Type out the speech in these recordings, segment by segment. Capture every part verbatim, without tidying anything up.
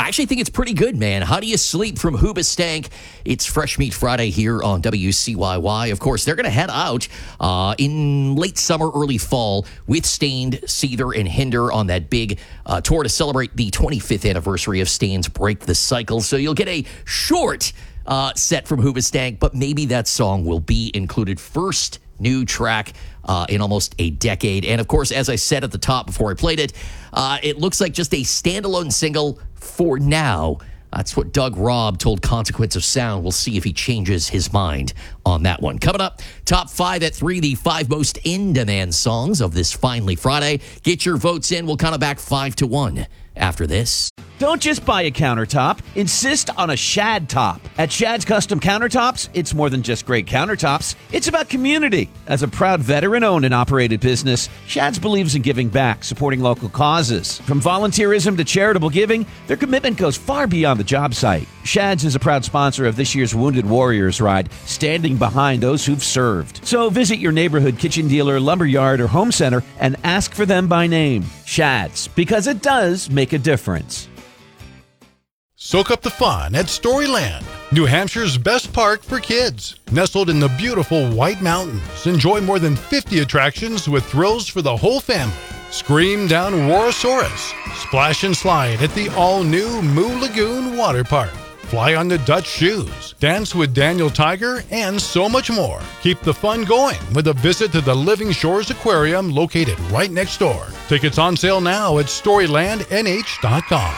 I actually think it's pretty good, man. How do you sleep from Hoobastank? It's Fresh Meat Friday here on W C Y Y. Of course, they're going to head out uh, in late summer, early fall with Stained, Seether, and Hinder on that big uh, tour to celebrate the twenty-fifth anniversary of Stained's Break the Cycle. So you'll get a short uh, set from Hoobastank, but maybe that song will be included. First new track uh, in almost a decade. And of course, as I said at the top before I played it, uh, it looks like just a standalone single for now. That's what Doug Robb told Consequence of Sound. We'll see if he changes his mind on that one. Coming up, top five at three, the five most in-demand songs of this Finally Friday. Get your votes in. We'll count it back five to one after this. Don't just buy a countertop. Insist on a Shad top. At Shad's Custom Countertops, it's more than just great countertops. It's about community. As a proud veteran-owned and operated business, Shad's believes in giving back, supporting local causes. From volunteerism to charitable giving, their commitment goes far beyond the job site. Shad's is a proud sponsor of this year's Wounded Warriors Ride, standing behind those who've served. So visit your neighborhood kitchen dealer, lumberyard, or home center and ask for them by name. Shad's, because it does make a difference. Soak up the fun at Storyland, New Hampshire's best park for kids. Nestled in the beautiful White Mountains, enjoy more than fifty attractions with thrills for the whole family. Scream down Worosaurus, splash and slide at the all-new Moo Lagoon Water Park. Fly on the Dutch shoes, dance with Daniel Tiger, and so much more. Keep the fun going with a visit to the Living Shores Aquarium located right next door. Tickets on sale now at storyland n h dot com.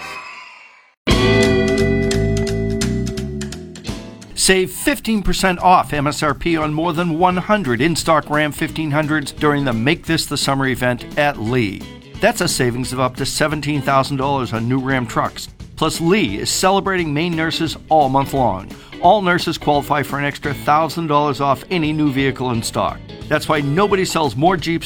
Save fifteen percent off M S R P on more than one hundred in-stock Ram fifteen hundreds during the Make This the Summer event at Lee. That's a savings of up to seventeen thousand dollars on new Ram trucks. Plus, Lee is celebrating Maine nurses all month long. All nurses qualify for an extra one thousand dollars off any new vehicle in stock. That's why nobody sells more Jeeps